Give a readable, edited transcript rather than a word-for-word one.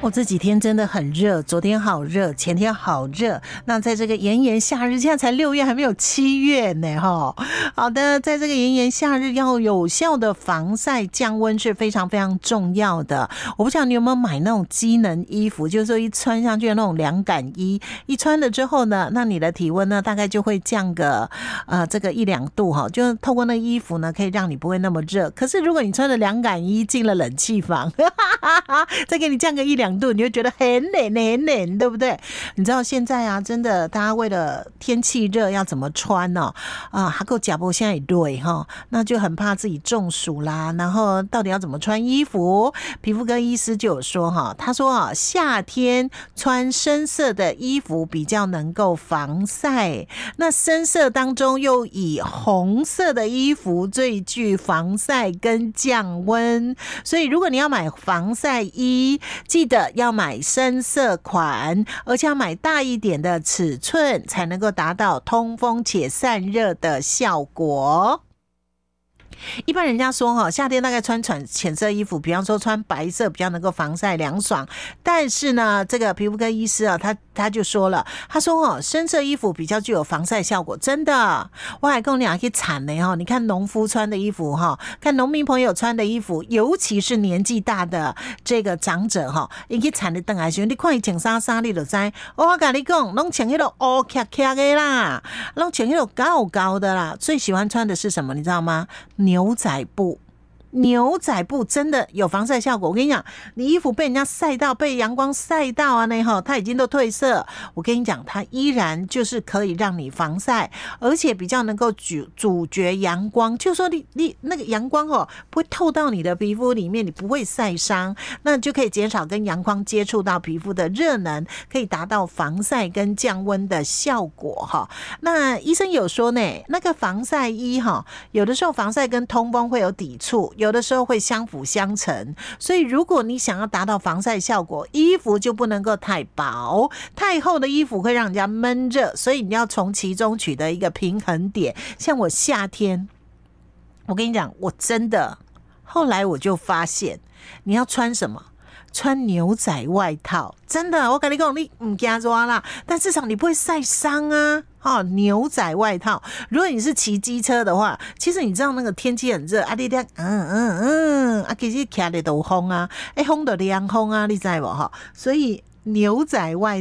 我这几天真的很热，昨天好热，前天好热。那在这个炎炎夏日，现在才6月，还没有7月呢，哈。好的，在这个炎炎夏日，要有效的防晒降温是非常非常重要的。我不知道你有没有买那种机能衣服，就是说一穿上去的那种凉感衣，一穿了之后呢，那你的体温呢大概就会降个这个1-2度哈，就透过那个衣服呢，可以让你不会那么热。可是如果你穿着凉感衣进了冷气房，再给你降个1-2度，你就觉得很冷很冷，对不对？你知道现在啊，真的大家为了天气热要怎么穿呢？还够假波现在也对哈，那就很怕自己中暑啦。然后到底要怎么穿衣服？皮肤科医师就有说哈，他说夏天穿深色的衣服比较能够防晒，那深色当中又以红色的衣服最具防晒跟降温，所以如果你要买防晒衣，记得要买深色款，而且要买大一点的尺寸，才能够达到通风且散热的效果。一般人家说夏天大概穿浅色衣服，比方说穿白色比较能够防晒凉爽，但是呢这个皮肤科医师他就说了，他说深色衣服比较具有防晒效果，真的。我还跟你讲去惨呢你看农夫穿的衣服看农民朋友穿的衣服，尤其是年纪大的这个长者他去惨的回来时你看他穿啥你就知道，我跟你讲都穿那种乌卡卡的啦，都穿那种高高的啦。最喜欢穿的是什么你知道吗？牛仔布。牛仔布真的有防晒效果，我跟你讲，你衣服被人家晒到，被阳光晒到啊，它已经都褪色，我跟你讲，它依然就是可以让你防晒，而且比较能够阻绝阳光，就是说你那个阳光不会透到你的皮肤里面，你不会晒伤，那就可以减少跟阳光接触到皮肤的热能，可以达到防晒跟降温的效果那医生有说呢，那个防晒衣有的时候防晒跟通风会有抵触，有的时候会相辅相成，所以如果你想要达到防晒效果，衣服就不能够太薄，太厚的衣服会让人家闷热，所以你要从其中取得一个平衡点。像我夏天，我跟你讲，我真的后来我就发现，你要穿什么？穿牛仔外套，真的，我跟你讲，你不怕热啦，但至少你不会晒伤啊。牛仔外套，如果你是骑机车的话，其实你知道那个天气很热啊，你其实骑的都风啊，风就凉风啊，你知道不所以牛仔外